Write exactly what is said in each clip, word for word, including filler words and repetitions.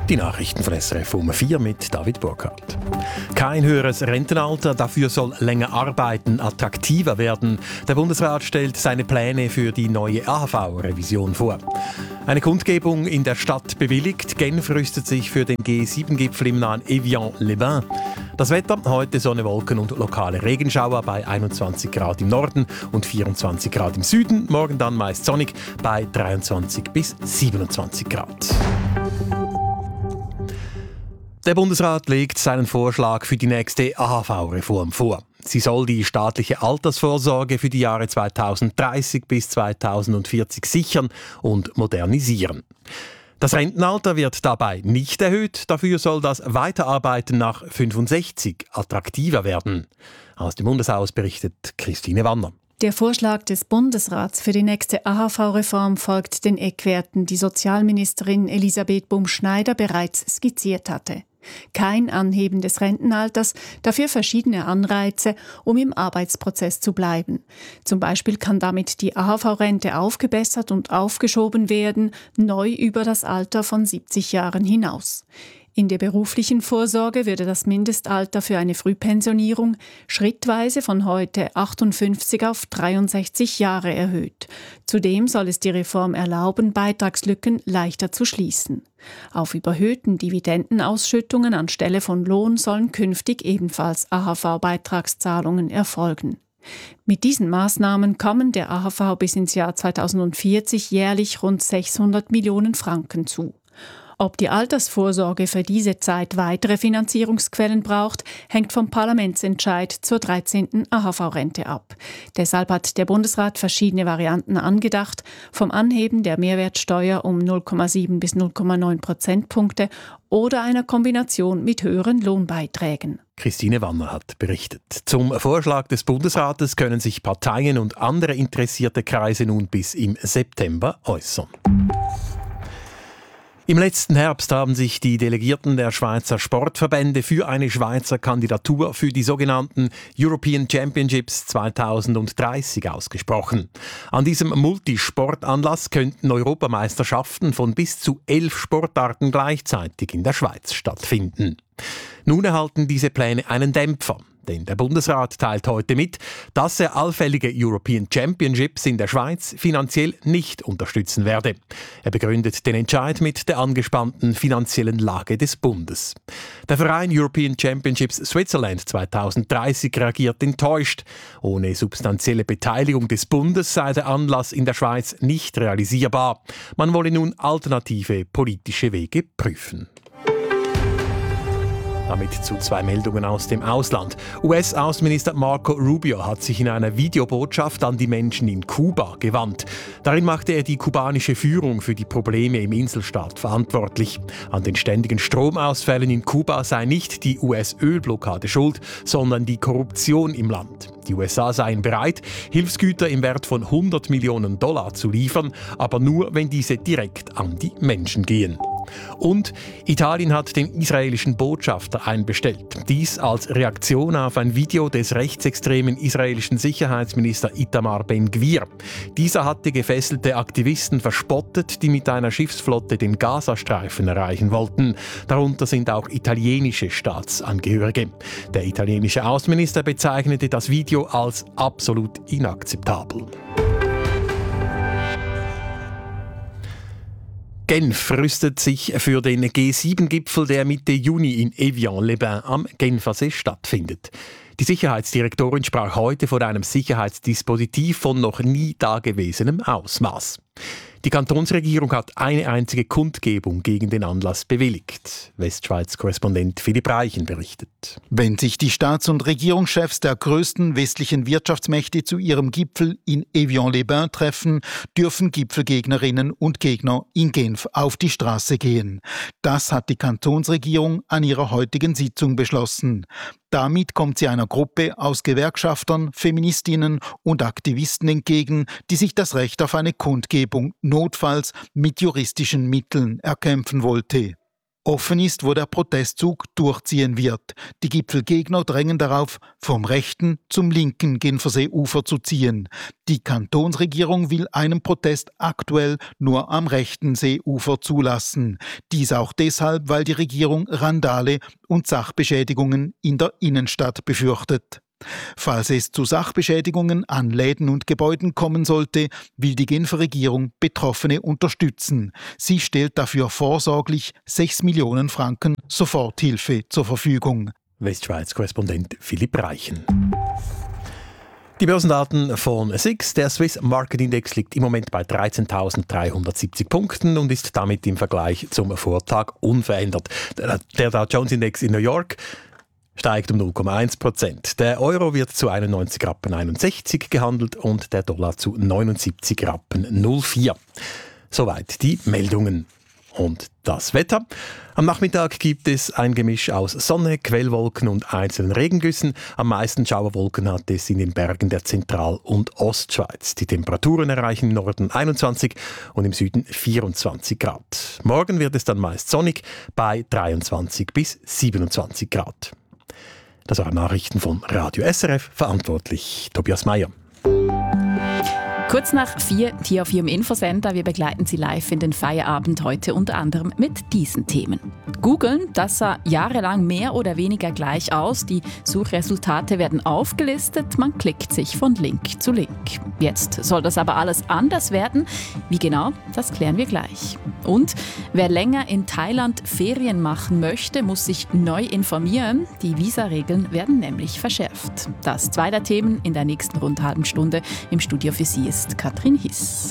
Die Nachrichten von S R F um vier mit David Burkhardt. Kein höheres Rentenalter, dafür soll länger arbeiten attraktiver werden. Der Bundesrat stellt seine Pläne für die neue A H V-Revision vor. Eine Kundgebung in der Stadt bewilligt. Genf rüstet sich für den G sieben Gipfel im nahen Evian-les-Bains. Das Wetter, heute Sonne, Wolken und lokale Regenschauer bei einundzwanzig Grad im Norden und vierundzwanzig Grad im Süden. Morgen dann meist sonnig bei dreiundzwanzig bis siebenundzwanzig Grad. Der Bundesrat legt seinen Vorschlag für die nächste A H V-Reform vor. Sie soll die staatliche Altersvorsorge für die Jahre zweitausenddreißig bis zweitausendvierzig sichern und modernisieren. Das Rentenalter wird dabei nicht erhöht, dafür soll das Weiterarbeiten nach fünfundsechzig attraktiver werden. Aus dem Bundeshaus berichtet Christine Wanner. Der Vorschlag des Bundesrats für die nächste A H V-Reform folgt den Eckwerten, die Sozialministerin Elisabeth Bum-Schneider bereits skizziert hatte. Kein Anheben des Rentenalters, dafür verschiedene Anreize, um im Arbeitsprozess zu bleiben. Zum Beispiel kann damit die A H V-Rente aufgebessert und aufgeschoben werden, neu über das Alter von siebzig Jahren hinaus. In der beruflichen Vorsorge würde das Mindestalter für eine Frühpensionierung schrittweise von heute achtundfünfzig auf dreiundsechzig Jahre erhöht. Zudem soll es die Reform erlauben, Beitragslücken leichter zu schließen. Auf überhöhten Dividendenausschüttungen anstelle von Lohn sollen künftig ebenfalls A H V-Beitragszahlungen erfolgen. Mit diesen Maßnahmen kommen der A H V bis ins Jahr zweitausendvierzig jährlich rund sechshundert Millionen Franken zu. Ob die Altersvorsorge für diese Zeit weitere Finanzierungsquellen braucht, hängt vom Parlamentsentscheid zur dreizehnten A H V-Rente ab. Deshalb hat der Bundesrat verschiedene Varianten angedacht, vom Anheben der Mehrwertsteuer um null Komma sieben bis null Komma neun Prozentpunkte oder einer Kombination mit höheren Lohnbeiträgen. Christine Wanner hat berichtet. Zum Vorschlag des Bundesrates können sich Parteien und andere interessierte Kreise nun bis im September äußern. Im letzten Herbst haben sich die Delegierten der Schweizer Sportverbände für eine Schweizer Kandidatur für die sogenannten European Championships zweitausenddreißig ausgesprochen. An diesem Multisportanlass könnten Europameisterschaften von bis zu elf Sportarten gleichzeitig in der Schweiz stattfinden. Nun erhalten diese Pläne einen Dämpfer. Denn der Bundesrat teilt heute mit, dass er allfällige European Championships in der Schweiz finanziell nicht unterstützen werde. Er begründet den Entscheid mit der angespannten finanziellen Lage des Bundes. Der Verein European Championships Switzerland zweitausenddreißig reagiert enttäuscht. Ohne substanzielle Beteiligung des Bundes sei der Anlass in der Schweiz nicht realisierbar. Man wolle nun alternative politische Wege prüfen. Damit zu zwei Meldungen aus dem Ausland. U S-Außenminister Marco Rubio hat sich in einer Videobotschaft an die Menschen in Kuba gewandt. Darin machte er die kubanische Führung für die Probleme im Inselstaat verantwortlich. An den ständigen Stromausfällen in Kuba sei nicht die U S-Ölblockade schuld, sondern die Korruption im Land. Die U S A seien bereit, Hilfsgüter im Wert von hundert Millionen Dollar zu liefern, aber nur, wenn diese direkt an die Menschen gehen. Und Italien hat den israelischen Botschafter einbestellt. Dies als Reaktion auf ein Video des rechtsextremen israelischen Sicherheitsminister Itamar Ben-Gvir. Dieser hatte gefesselte Aktivisten verspottet, die mit einer Schiffsflotte den Gazastreifen erreichen wollten. Darunter sind auch italienische Staatsangehörige. Der italienische Außenminister bezeichnete das Video als absolut inakzeptabel. Genf rüstet sich für den G sieben Gipfel, der Mitte Juni in Evian-les-Bains am Genfersee stattfindet. Die Sicherheitsdirektorin sprach heute von einem Sicherheitsdispositiv von noch nie dagewesenem Ausmaß. Die Kantonsregierung hat eine einzige Kundgebung gegen den Anlass bewilligt. Westschweiz-Korrespondent Philipp Reichen berichtet. Wenn sich die Staats- und Regierungschefs der größten westlichen Wirtschaftsmächte zu ihrem Gipfel in Evian-les-Bains treffen, dürfen Gipfelgegnerinnen und Gegner in Genf auf die Straße gehen. Das hat die Kantonsregierung an ihrer heutigen Sitzung beschlossen. Damit kommt sie einer Gruppe aus Gewerkschaftern, Feministinnen und Aktivisten entgegen, die sich das Recht auf eine Kundgebung notfalls mit juristischen Mitteln erkämpfen wollte. Offen ist, wo der Protestzug durchziehen wird. Die Gipfelgegner drängen darauf, vom rechten zum linken Genferseeufer zu ziehen. Die Kantonsregierung will einen Protest aktuell nur am rechten Seeufer zulassen. Dies auch deshalb, weil die Regierung Randale und Sachbeschädigungen in der Innenstadt befürchtet. Falls es zu Sachbeschädigungen an Läden und Gebäuden kommen sollte, will die Genfer Regierung Betroffene unterstützen. Sie stellt dafür vorsorglich sechs Millionen Franken Soforthilfe zur Verfügung. Westschweiz-Korrespondent Philipp Reichen. Die Börsendaten von S I X. Der Swiss Market Index liegt im Moment bei dreizehntausenddreihundertsiebzig Punkten und ist damit im Vergleich zum Vortag unverändert. Der Dow Jones Index in New York steigt um null Komma eins Prozent. Der Euro wird zu einundneunzig Rappen einundsechzig gehandelt und der Dollar zu neunundsiebzig Rappen null vier. Soweit die Meldungen. Und das Wetter. Am Nachmittag gibt es ein Gemisch aus Sonne, Quellwolken und einzelnen Regengüssen. Am meisten Schauerwolken hat es in den Bergen der Zentral- und Ostschweiz. Die Temperaturen erreichen im Norden einundzwanzig und im Süden vierundzwanzig Grad. Morgen wird es dann meist sonnig bei dreiundzwanzig bis siebenundzwanzig Grad. Das waren Nachrichten von Radio S R F, verantwortlich Tobias Meyer. Kurz nach vier, hier auf Ihrem Infosender. Wir begleiten Sie live in den Feierabend heute unter anderem mit diesen Themen. Googeln, das sah jahrelang mehr oder weniger gleich aus. Die Suchresultate werden aufgelistet, man klickt sich von Link zu Link. Jetzt soll das aber alles anders werden. Wie genau, das klären wir gleich. Und wer länger in Thailand Ferien machen möchte, muss sich neu informieren. Die Visa-Regeln werden nämlich verschärft. Das zwei der Themen in der nächsten rund halben Stunde. Im Studio für Sie ist Katrin Hiss.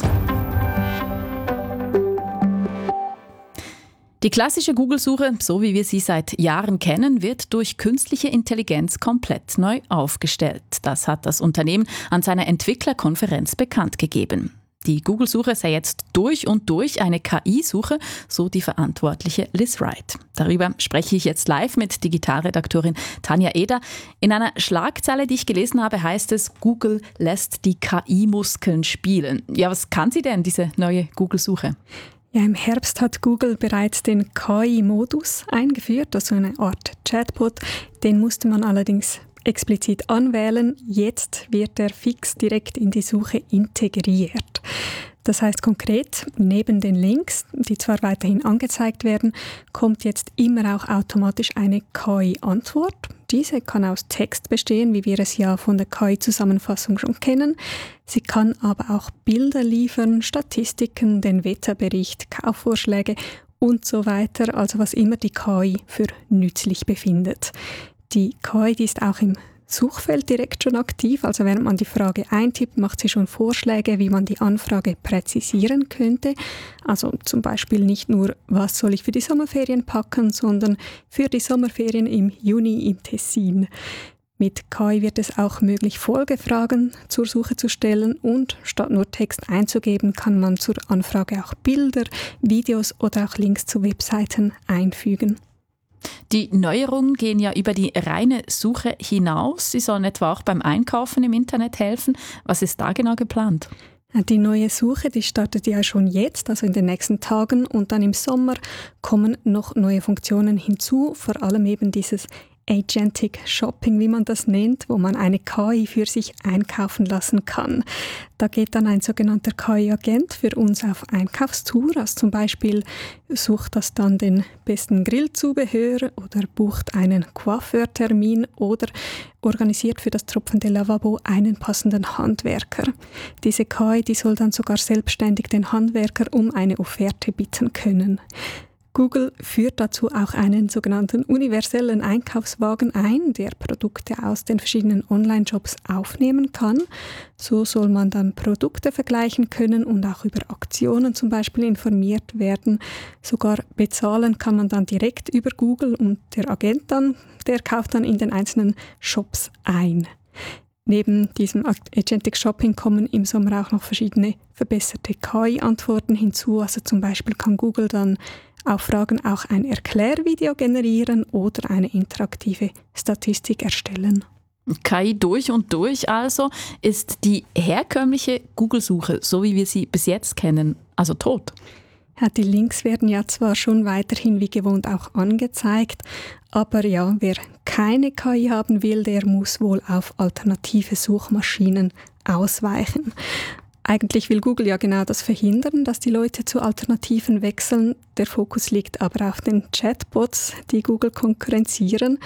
Die klassische Google-Suche, so wie wir sie seit Jahren kennen, wird durch künstliche Intelligenz komplett neu aufgestellt. Das hat das Unternehmen an seiner Entwicklerkonferenz bekannt gegeben. Die Google-Suche sei jetzt durch und durch eine K I-Suche, so die verantwortliche Liz Wright. Darüber spreche ich jetzt live mit Digitalredaktorin Tanja Eder. In einer Schlagzeile, die ich gelesen habe, heißt es, Google lässt die K I-Muskeln spielen. Ja, was kann sie denn, diese neue Google-Suche? Ja, im Herbst hat Google bereits den K I-Modus eingeführt, also eine Art Chatbot. Den musste man allerdings explizit anwählen. Jetzt wird er fix direkt in die Suche integriert. Das heißt konkret, neben den Links, die zwar weiterhin angezeigt werden, kommt jetzt immer auch automatisch eine K I-Antwort. Diese kann aus Text bestehen, wie wir es ja von der K I-Zusammenfassung schon kennen. Sie kann aber auch Bilder liefern, Statistiken, den Wetterbericht, Kaufvorschläge und so weiter, also was immer die K I für nützlich befindet. Die K I die ist auch im Suchfeld direkt schon aktiv, also während man die Frage eintippt, macht sie schon Vorschläge, wie man die Anfrage präzisieren könnte. Also zum Beispiel nicht nur, was soll ich für die Sommerferien packen, sondern für die Sommerferien im Juni im Tessin. Mit K I wird es auch möglich, Folgefragen zur Suche zu stellen und statt nur Text einzugeben, kann man zur Anfrage auch Bilder, Videos oder auch Links zu Webseiten einfügen. Die Neuerungen gehen ja über die reine Suche hinaus. Sie sollen etwa auch beim Einkaufen im Internet helfen. Was ist da genau geplant? Die neue Suche, die startet ja schon jetzt, also in den nächsten Tagen. Und dann im Sommer kommen noch neue Funktionen hinzu, vor allem eben dieses Agentic Shopping, wie man das nennt, wo man eine K I für sich einkaufen lassen kann. Da geht dann ein sogenannter K I-Agent für uns auf Einkaufstour, also zum Beispiel sucht das dann den besten Grillzubehör oder bucht einen Coiffeurtermin oder organisiert für das tropfende Lavabo einen passenden Handwerker. Diese K I, die soll dann sogar selbstständig den Handwerker um eine Offerte bitten können. Google führt dazu auch einen sogenannten universellen Einkaufswagen ein, der Produkte aus den verschiedenen Online-Shops aufnehmen kann. So soll man dann Produkte vergleichen können und auch über Aktionen zum Beispiel informiert werden. Sogar bezahlen kann man dann direkt über Google und der Agent dann, der kauft dann in den einzelnen Shops ein. Neben diesem Agentic Shopping kommen im Sommer auch noch verschiedene verbesserte K I-Antworten hinzu. Also zum Beispiel kann Google dann auf Fragen auch ein Erklärvideo generieren oder eine interaktive Statistik erstellen. K I durch und durch also. Ist die herkömmliche Google-Suche, so wie wir sie bis jetzt kennen, also tot? Ja, die Links werden ja zwar schon weiterhin wie gewohnt auch angezeigt, aber ja, wer keine K I haben will, der muss wohl auf alternative Suchmaschinen ausweichen. Eigentlich will Google ja genau das verhindern, dass die Leute zu Alternativen wechseln. Der Fokus liegt aber auf den Chatbots, die Google konkurrenzieren.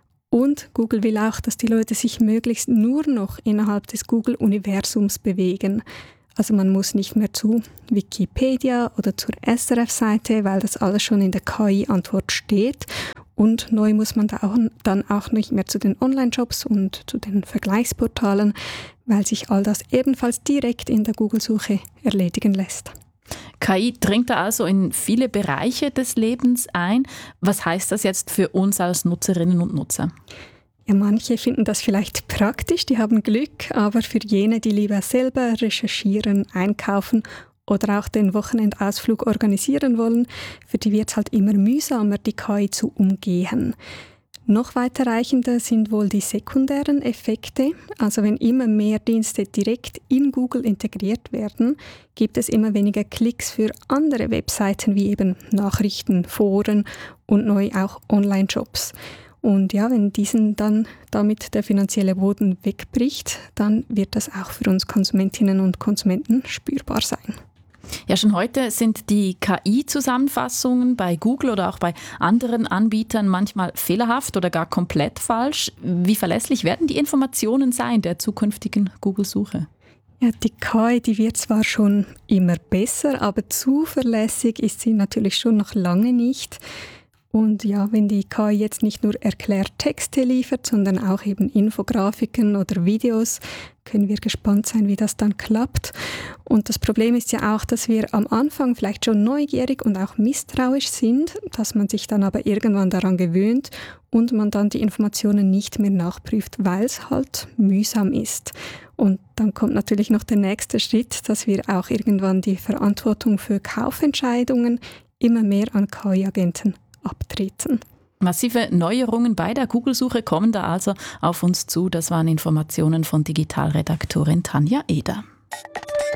Und Google will auch, dass die Leute sich möglichst nur noch innerhalb des Google-Universums bewegen. Also man muss nicht mehr zu Wikipedia oder zur S R F-Seite, weil das alles schon in der K I-Antwort steht. Und neu muss man da auch, dann auch nicht mehr zu den Online-Shops und zu den Vergleichsportalen, weil sich all das ebenfalls direkt in der Google-Suche erledigen lässt. K I dringt da also in viele Bereiche des Lebens ein. Was heißt das jetzt für uns als Nutzerinnen und Nutzer? Ja, manche finden das vielleicht praktisch, die haben Glück, aber für jene, die lieber selber recherchieren, einkaufen oder auch den Wochenendausflug organisieren wollen, für die wird es halt immer mühsamer, die K I zu umgehen. Noch weiterreichender sind wohl die sekundären Effekte. Also wenn immer mehr Dienste direkt in Google integriert werden, gibt es immer weniger Klicks für andere Webseiten wie eben Nachrichten, Foren und neu auch Online-Shops. Und ja, wenn diesen dann damit der finanzielle Boden wegbricht, dann wird das auch für uns Konsumentinnen und Konsumenten spürbar sein. Ja, schon heute sind die K I-Zusammenfassungen bei Google oder auch bei anderen Anbietern manchmal fehlerhaft oder gar komplett falsch. Wie verlässlich werden die Informationen sein der zukünftigen Google-Suche? Ja, die K I, die wird zwar schon immer besser, aber zuverlässig ist sie natürlich schon noch lange nicht. Und ja, wenn die K I jetzt nicht nur Erklärtexte liefert, sondern auch eben Infografiken oder Videos, können wir gespannt sein, wie das dann klappt. Und das Problem ist ja auch, dass wir am Anfang vielleicht schon neugierig und auch misstrauisch sind, dass man sich dann aber irgendwann daran gewöhnt und man dann die Informationen nicht mehr nachprüft, weil es halt mühsam ist. Und dann kommt natürlich noch der nächste Schritt, dass wir auch irgendwann die Verantwortung für Kaufentscheidungen immer mehr an K I-Agenten abtreten. Massive Neuerungen bei der Google-Suche kommen da also auf uns zu. Das waren Informationen von Digitalredaktorin Tanja Eder.